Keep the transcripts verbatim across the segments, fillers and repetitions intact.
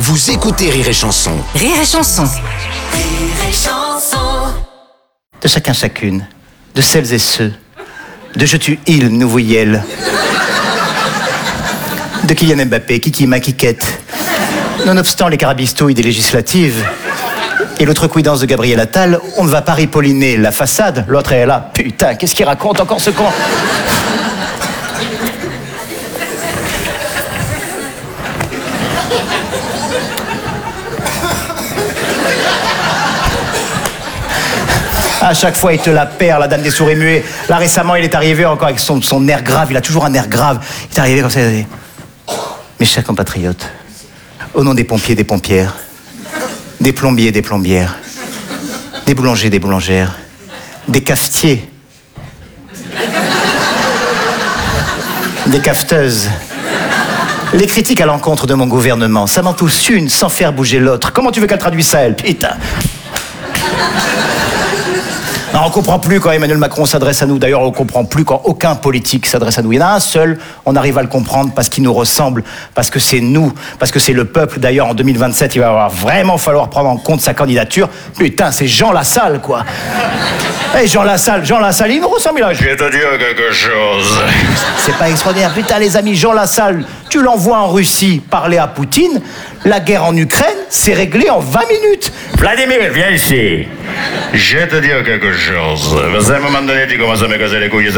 Vous écoutez Rire et Chanson. Rire et Chanson. Rire et Chanson. De chacun chacune, de celles et ceux, de Je tue il, nouveau Yel, de Kylian Mbappé, Kiki Maquiquette, nonobstant les carabistouilles des législatives et l'outrecuidance de Gabriel Attal, on ne va pas ripolliner la façade, l'autre est là, putain, qu'est-ce qu'il raconte encore ce con? À chaque fois, il te la perd, la dame des souris muets. Là, récemment, il est arrivé encore avec son, son air grave. Il a toujours un air grave. Il est arrivé comme ça. Il a dit, mes chers compatriotes, au nom des pompiers, des pompières, des plombiers, des plombières, des boulangers, des boulangères, des cafetiers, des cafeteuses, les critiques à l'encontre de mon gouvernement, ça m'en touche une sans faire bouger l'autre. Comment tu veux qu'elle traduise ça, elle, putain? Non, on ne comprend plus quand Emmanuel Macron s'adresse à nous. D'ailleurs, on ne comprend plus quand aucun politique s'adresse à nous. Il y en a un seul, on arrive à le comprendre parce qu'il nous ressemble, parce que c'est nous, parce que c'est le peuple. D'ailleurs, en deux mille vingt-sept, il va vraiment falloir prendre en compte sa candidature. Putain, c'est Jean Lassalle, quoi. Hé, hey, Jean Lassalle, Jean Lassalle, il nous ressemble, là. Je vais te dire quelque chose. C'est pas extraordinaire. Putain, les amis, Jean Lassalle, tu l'envoies en Russie parler à Poutine. La guerre en Ukraine, c'est réglé en vingt minutes. Vladimir, viens ici. Je vais te dire quelque chose. À un moment donné, tu commences à me casser les couilles.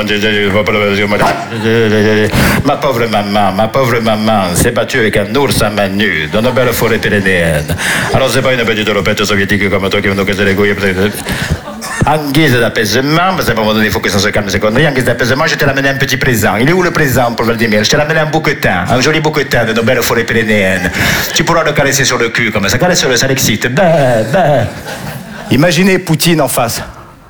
Ma pauvre maman, ma pauvre maman s'est battue avec un ours à main nue dans une belle forêt pyrénéenne. Alors, c'est pas une petite lopette soviétique comme toi qui va nous casser les couilles. En guise d'apaisement, parce qu'à un moment donné, il faut que ça se calme ces conneries. En guise d'apaisement, je t'ai ramené un petit présent. Il est où le présent pour Vladimir? Je t'ai ramené un bouquetin, un joli bouquetin de nos belles forêts pyrénéennes. Tu pourras le caresser sur le cul, comme ça. Caresse-le, ça l'excite. Ben, ben. Imaginez Poutine en face.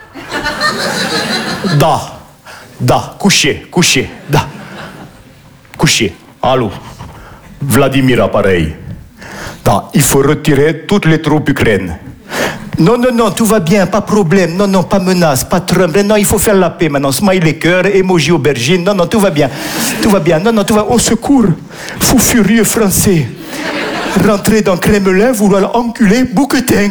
Da, da, couché, couché, da. Couché. Allô, Vladimir appareil. Da, il faut retirer toutes les troupes ukrainiennes. Non, non, non, tout va bien, pas problème. Non, non, pas menace, pas Trump. Non, il faut faire la paix maintenant. Smiley cœur, emoji aubergine. Non, non, tout va bien. Tout va bien. Non, non, tout va... Au secours, fou furieux français. Rentrer dans Kremlin, vouloir enculer Bouquetin.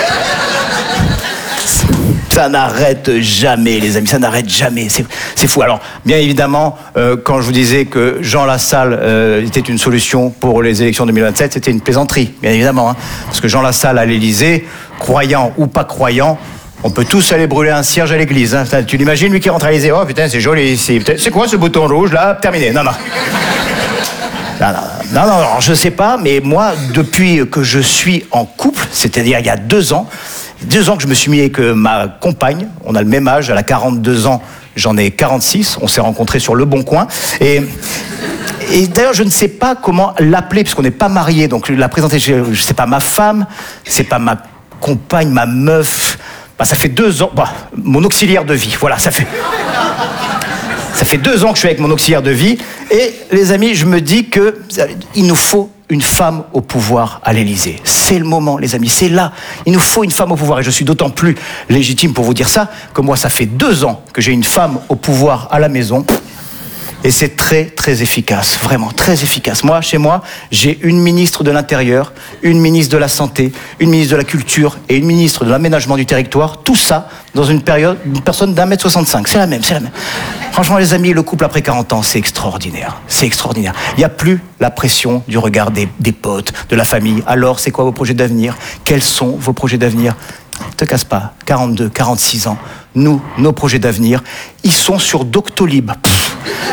Ça n'arrête jamais, les amis, ça n'arrête jamais. C'est, c'est fou. Alors, bien évidemment, euh, quand je vous disais que Jean Lassalle euh, était une solution pour les élections deux mille vingt-sept, c'était une plaisanterie, bien évidemment. Hein, parce que Jean Lassalle à l'Élysée, croyant ou pas croyant, on peut tous aller brûler un cierge à l'église. Hein. Tu l'imagines, lui qui rentre à l'Élysée, oh putain, c'est joli ici. C'est quoi ce bouton rouge là? Terminé. Non, non. Non, non, non, non, alors, je sais pas, mais moi, depuis que je suis en couple, c'est-à-dire il y a deux ans, deux ans que je me suis mis avec ma compagne, on a le même âge, elle a quarante-deux ans, j'en ai quarante-six, on s'est rencontrés sur Le Bon Coin, et, et d'ailleurs je ne sais pas comment l'appeler, puisqu'on n'est pas mariés, donc la présenter, je ne sais pas, ma femme, c'est pas ma compagne, ma meuf, bah, ça fait deux ans, bah, mon auxiliaire de vie, voilà, ça fait... Ça fait deux ans que je suis avec mon auxiliaire de vie, et les amis, je me dis que il nous faut une femme au pouvoir à l'Élysée. C'est le moment, les amis, c'est là. Il nous faut une femme au pouvoir, et je suis d'autant plus légitime pour vous dire ça, que moi, ça fait deux ans que j'ai une femme au pouvoir à la maison, et c'est très, très efficace, vraiment, très efficace. Moi, chez moi, j'ai une ministre de l'Intérieur, une ministre de la Santé, une ministre de la Culture et une ministre de l'Aménagement du Territoire, tout ça dans une période, une personne d'un mètre soixante-cinq. C'est la même, c'est la même. Franchement, les amis, le couple après quarante ans, c'est extraordinaire. C'est extraordinaire. Il n'y a plus la pression du regard des, des potes, de la famille. Alors, c'est quoi vos projets d'avenir? Quels sont vos projets d'avenir? Ne te casse pas. quarante-deux, quarante-six ans. Nous, nos projets d'avenir, ils sont sur Doctolib. Pff.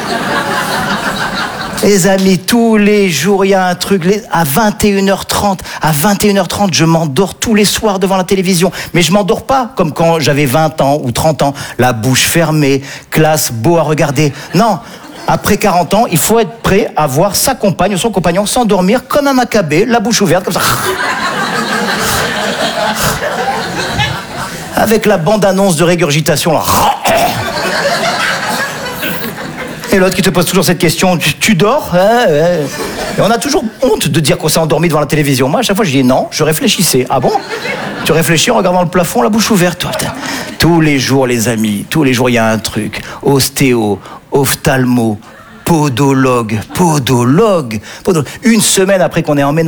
Les amis, tous les jours, il y a un truc, les, à vingt et une heures trente, à vingt et une heures trente, je m'endors tous les soirs devant la télévision. Mais je m'endors pas comme quand j'avais vingt ans ou trente ans, la bouche fermée, classe, beau à regarder. Non, après quarante ans, il faut être prêt à voir sa compagne ou son compagnon s'endormir comme un macabé, la bouche ouverte, comme ça. Avec la bande-annonce de régurgitation, là. Et l'autre qui te pose toujours cette question, tu, tu dors hein, ouais. Et on a toujours honte de dire qu'on s'est endormi devant la télévision. Moi, à chaque fois, je dis non, je réfléchissais. Ah bon? Tu réfléchis en regardant le plafond, la bouche ouverte, toi. Putain. Tous les jours, les amis, tous les jours, il y a un truc. Ostéo, ophtalmo, podologue, podologue, podologue. Une semaine après qu'on est emménagé